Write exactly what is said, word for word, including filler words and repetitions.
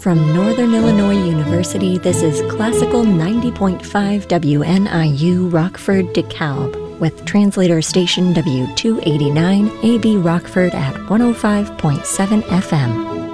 From Northern Illinois University, this is Classical ninety point five W N I U Rockford DeKalb, with translator station W two eighty-nine A B Rockford at one oh five point seven F M.